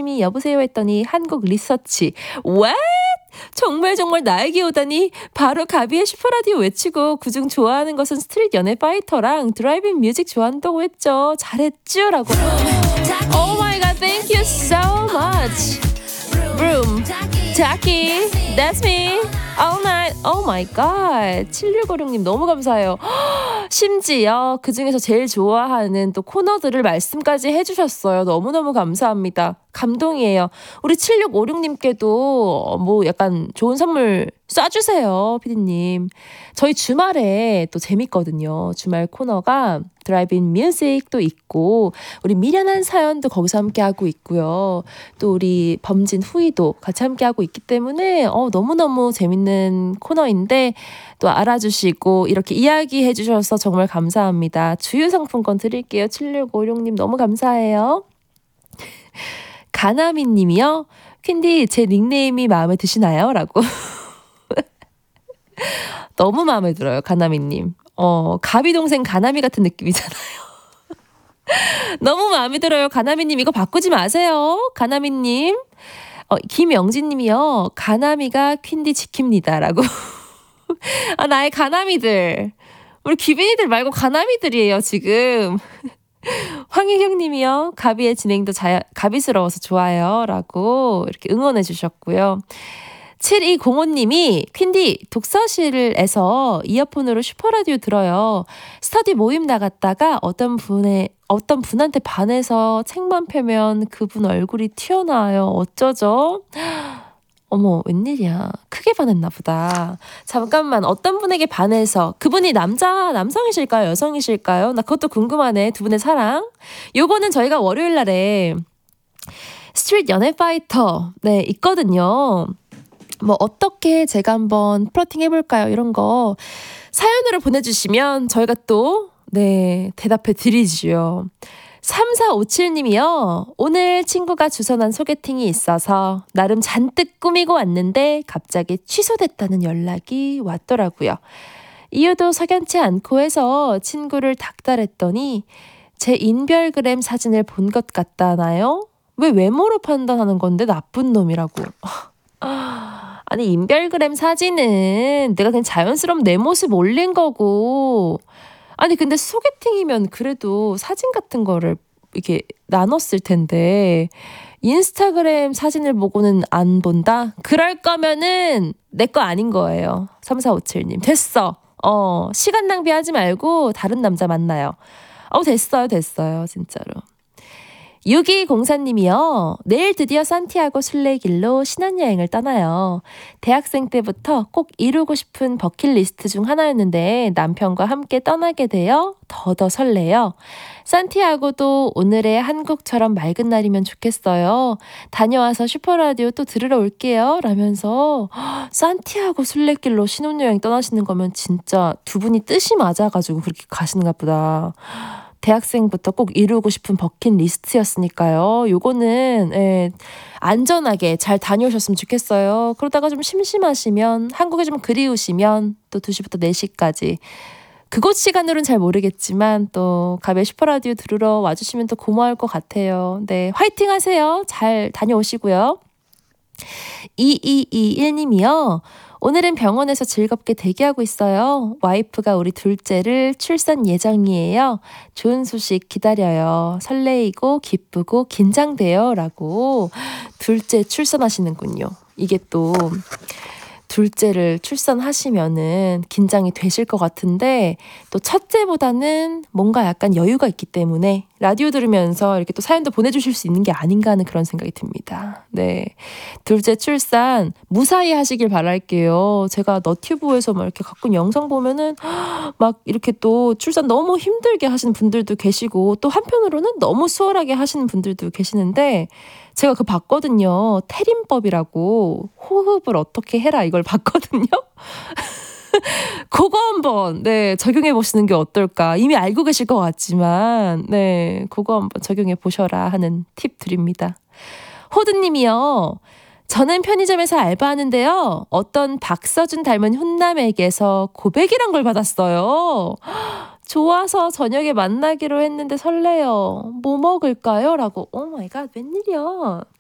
혜진님이 여보세요 했더니 한국 리서치. What? 정말 나에게 오다니. 바로 가비의 슈퍼라디오 외치고 그중 좋아하는 것은 스트릿 연애 파이터랑 드라이빙 뮤직 좋아한다고 했죠. 잘했죠? 라고. Oh my god, thank you so much. Broom, Jackie, that's me. All night. Oh my god. 7656님 너무 감사해요. 심지어 그중에서 제일 좋아하는 또 코너들을 말씀까지 해주셨어요. 너무너무 감사합니다. 감동이에요. 우리 7656님께도 뭐 약간 좋은 선물 쏴주세요, 피디님. 저희 주말에 또 재밌거든요. 주말 코너가 드라이빙 뮤직도 있고 우리 미련한 사연도 거기서 함께하고 있고요. 또 우리 범진 후이도 같이 함께하고 있기 때문에 너무너무 재밌는 코너인데 또 알아주시고 이렇게 이야기해 주셔서 정말 감사합니다. 주유상품권 드릴게요. 7656님 너무 감사해요. 가나미 님이요. 퀸디 제 닉네임이 마음에 드시나요? 라고. 너무 마음에 들어요. 가나미 님. 가비 동생 가나미 같은 느낌이잖아요. 너무 마음에 들어요. 가나미 님 이거 바꾸지 마세요. 가나미 님. 김영진 님이요. 가나미가 퀸디 지킵니다. 라고. 나의 가나미들. 우리 귀빈이들 말고 가나미들이에요, 지금. 황희경 님이요. 가비의 진행도 가비스러워서 좋아요. 라고 이렇게 응원해 주셨고요. 7205님이 퀸디 독서실에서 이어폰으로 슈퍼라디오 들어요. 스터디 모임 나갔다가 어떤 분한테 반해서 책만 펴면 그분 얼굴이 튀어나와요. 어쩌죠? 어머, 웬일이야. 크게 반했나 보다. 잠깐만, 어떤 분에게 반해서 그분이 남성이실까요? 여성이실까요? 나 그것도 궁금하네. 두 분의 사랑. 요거는 저희가 월요일 날에 스트릿 연애 파이터 있거든요. 뭐 어떻게 제가 한번 플러팅 해볼까요? 이런 거 사연으로 보내주시면 저희가 또 대답해 드리지요. 3457님이요. 오늘 친구가 주선한 소개팅이 있어서 나름 잔뜩 꾸미고 왔는데 갑자기 취소됐다는 연락이 왔더라고요. 이유도 석연치 않고 해서 친구를 닥달했더니 제 인별그램 사진을 본 것 같다나요? 왜 외모로 판단하는 건데 나쁜 놈이라고. 아니 인별그램 사진은 내가 그냥 자연스러운 내 모습 올린 거고 아니 근데 소개팅이면 그래도 사진 같은 거를 이렇게 나눴을 텐데 인스타그램 사진을 보고는 안 본다? 그럴 거면은 내 거 아닌 거예요. 3457님 됐어. 시간 낭비하지 말고 다른 남자 만나요. 됐어요 진짜로. 6204님이요. 내일 드디어 산티아고 순례길로 신혼여행을 떠나요. 대학생 때부터 꼭 이루고 싶은 버킷리스트 중 하나였는데 남편과 함께 떠나게 되어 더더 설레요. 산티아고도 오늘의 한국처럼 맑은 날이면 좋겠어요. 다녀와서 슈퍼라디오 또 들으러 올게요. 라면서 산티아고 순례길로 신혼여행 떠나시는 거면 진짜 두 분이 뜻이 맞아가지고 그렇게 가시는가 보다. 대학생부터 꼭 이루고 싶은 버킷리스트였으니까요. 요거는 안전하게 잘 다녀오셨으면 좋겠어요. 그러다가 좀 심심하시면 한국에 좀 그리우시면 또 2시부터 4시까지 그곳 시간으로는 잘 모르겠지만 또 가베 슈퍼라디오 들으러 와주시면 또 고마울 것 같아요. 화이팅 하세요. 잘 다녀오시고요. 2221님이요. 오늘은 병원에서 즐겁게 대기하고 있어요. 와이프가 우리 둘째를 출산 예정이에요. 좋은 소식 기다려요. 설레이고 기쁘고 긴장돼요. 라고 둘째 출산하시는군요. 이게 또 둘째를 출산하시면은 긴장이 되실 것 같은데 또 첫째보다는 뭔가 약간 여유가 있기 때문에 라디오 들으면서 이렇게 또 사연도 보내주실 수 있는 게 아닌가 하는 그런 생각이 듭니다. 둘째 출산 무사히 하시길 바랄게요. 제가 너튜브에서 막 이렇게 가끔 영상 보면은 막 이렇게 또 출산 너무 힘들게 하시는 분들도 계시고 또 한편으로는 너무 수월하게 하시는 분들도 계시는데 제가 그거 봤거든요. 태림법이라고 호흡을 어떻게 해라 이걸 봤거든요. 그거 한번 적용해 보시는 게 어떨까. 이미 알고 계실 것 같지만 그거 한번 적용해 보셔라 하는 팁 드립니다. 호드님이요. 저는 편의점에서 알바하는데요. 어떤 박서준 닮은 훈남에게서 고백이란 걸 받았어요. 좋아서 저녁에 만나기로 했는데 설레요. 뭐 먹을까요? 라고. 오 마이 갓, 웬일이야.